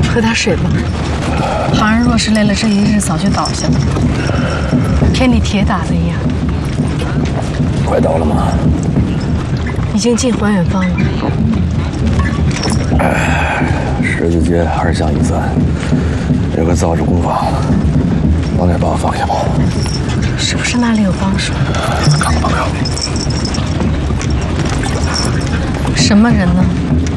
喝点水吧。旁人若是累了，这一日早就倒下了，跟你铁打的一样。 快到了吗？ 已经近怀远方了。 十字街2巷13，有个造纸工坊，往那儿把我放下吧。 是不是那里有帮手？ 看看报告。 什么人呢？